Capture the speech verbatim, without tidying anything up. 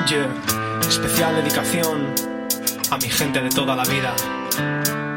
Yeah, especial dedicación a mi gente de toda la vida.